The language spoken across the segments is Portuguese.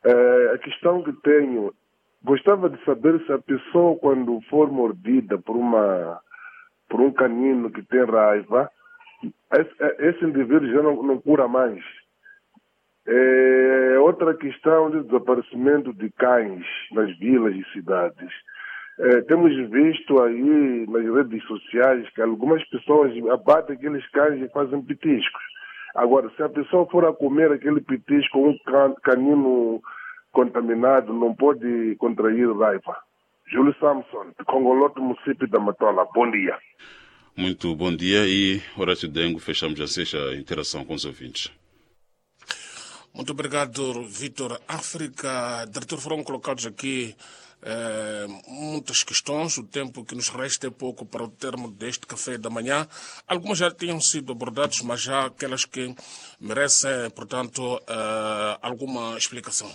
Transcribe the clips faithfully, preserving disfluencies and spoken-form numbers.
É, a questão que tenho, gostava de saber se a pessoa, quando for mordida por, uma, por um canino que tem raiva, esse, esse indivíduo já não, não cura mais. É, outra questão de desaparecimento de cães nas vilas e cidades. É, temos visto aí nas redes sociais que algumas pessoas abatem aqueles cães e fazem petiscos. Agora, se a pessoa for a comer aquele petisco com um canino contaminado, não pode contrair raiva. Júlio Samson, de Congoloto, município da Matola. Bom dia. Muito bom dia e, Horácio Dengo, fechamos assim a interação com os ouvintes. Muito obrigado, Vítor. África, diretor, foram colocados aqui eh, muitas questões. O tempo que nos resta é pouco para o termo deste café da manhã. Algumas já tinham sido abordadas, mas já aquelas que merecem, portanto, eh, alguma explicação.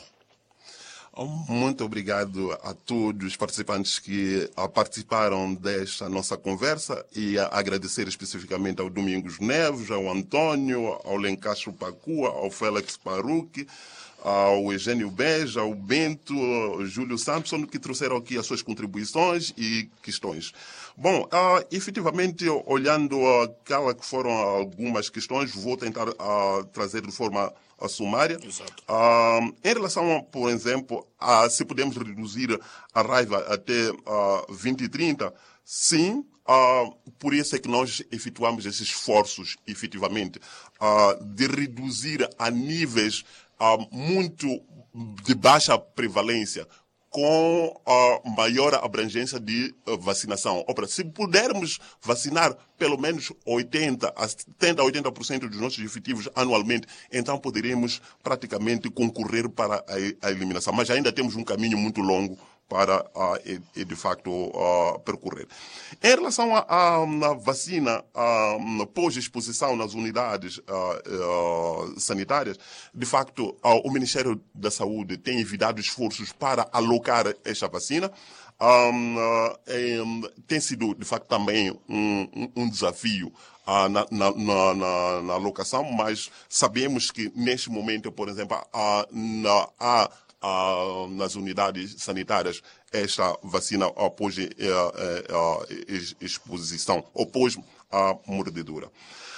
Muito obrigado a todos os participantes que participaram desta nossa conversa e a agradecer especificamente ao Domingos Neves, ao Antônio, ao Lencacho Pacua, ao Félix Paruque, ao Eugênio Beja, ao Bento, ao Júlio Samson, que trouxeram aqui as suas contribuições e questões. Bom, uh, efetivamente, olhando aquelas que foram algumas questões, vou tentar uh, trazer de forma uh, sumária. Exato. Uh, em relação, por exemplo, a se podemos reduzir a raiva até uh, vinte e trinta, sim. Uh, por isso é que nós efetuamos esses esforços, efetivamente, uh, de reduzir a níveis uh, muito de baixa prevalência, com a maior abrangência de uh, vacinação. Ora, se pudermos vacinar pelo menos oitenta a setenta a oitenta por cento dos nossos efetivos anualmente, então poderemos praticamente concorrer para a, a eliminação. Mas ainda temos um caminho muito longo para, uh, e, e, de facto, uh, percorrer. Em relação à vacina uh, pós-exposição nas unidades uh, uh, sanitárias, de facto, uh, o Ministério da Saúde tem enviado esforços para alocar esta vacina. Um, uh, um, tem sido, de facto, também um, um, um desafio uh, na, na, na, na, na alocação, mas sabemos que, neste momento, por exemplo, há uh, uh, Uh, nas unidades sanitárias esta vacina após uh, uh, uh, exposição, após a mordedura.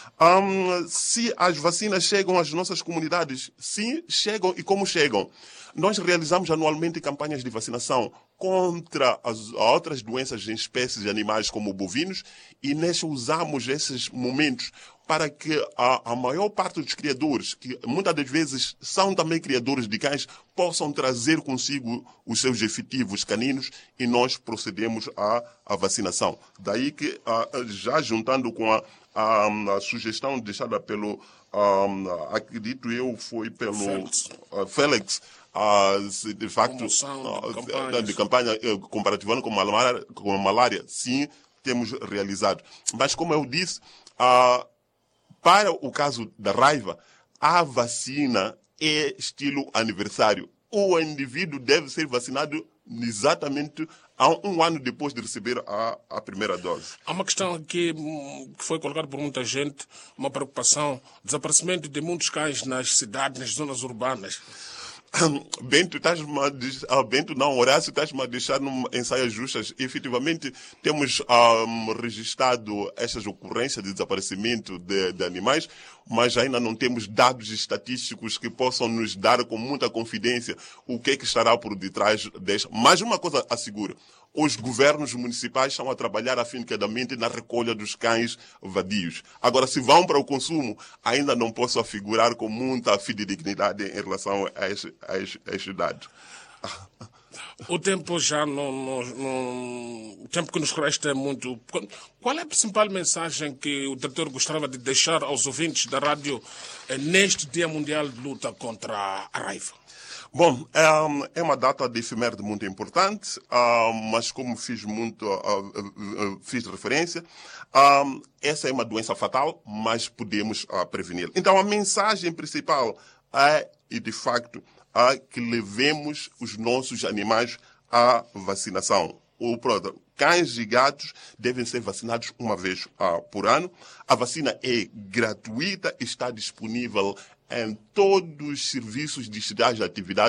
Um, se as vacinas chegam às nossas comunidades, sim, chegam e como chegam. Nós realizamos anualmente campanhas de vacinação contra as outras doenças em espécies de animais como bovinos e neste usamos esses momentos para que a, a maior parte dos criadores, que muitas das vezes são também criadores de cães, possam trazer consigo os seus efetivos caninos e nós procedemos à, à vacinação. Daí que, a, já juntando com a, a, a sugestão deixada pelo, a, acredito eu, foi pelo Félix, a, Félix a, de facto, Promoção de, a, de campanha comparativando com a malária, com a malária, sim, temos realizado. Mas, como eu disse, a para o caso da raiva, a vacina é estilo aniversário. O indivíduo deve ser vacinado exatamente há um ano depois de receber a, a primeira dose. Há uma questão aqui que foi colocada por muita gente, uma preocupação, desaparecimento de muitos cães nas cidades, nas zonas urbanas. Bento, estás-me a de... ah, Bento, não, Horácio, estás-me a deixar em saias justas. Efetivamente, temos um, registrado estas ocorrências de desaparecimento de, de animais, mas ainda não temos dados estatísticos que possam nos dar com muita confidência o que é que estará por detrás desta. Mas uma coisa asseguro, os governos municipais estão a trabalhar afincadamente na recolha dos cães vadios. Agora, se vão para o consumo, ainda não posso afigurar com muita fidedignidade em relação a este, a este, a este dado. O tempo já não, não, não... O tempo que nos resta é muito... Qual é a principal mensagem que o diretor gostava de deixar aos ouvintes da rádio neste Dia Mundial de Luta contra a Raiva? Bom, é uma data de efeméride muito importante, mas como fiz muito, fiz referência, essa é uma doença fatal, mas podemos prevenir. Então, a mensagem principal é, e de facto, é que levemos os nossos animais à vacinação. O próprio cães e gatos devem ser vacinados uma vez por ano. A vacina é gratuita, está disponível em todos os serviços distritais de atividade